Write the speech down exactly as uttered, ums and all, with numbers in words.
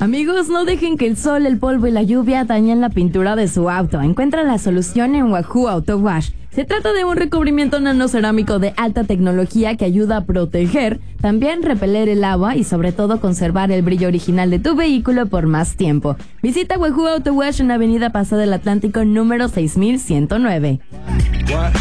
Amigos, no dejen que el sol, el polvo y la lluvia dañen la pintura de su auto. Encuentra la solución en Wahoo Auto Wash. Se trata de un recubrimiento nanocerámico de alta tecnología que ayuda a proteger, también repeler el agua y sobre todo conservar el brillo original de tu vehículo por más tiempo. Visita Wahoo Auto Wash en Avenida Paso del Atlántico número seis mil ciento nueve.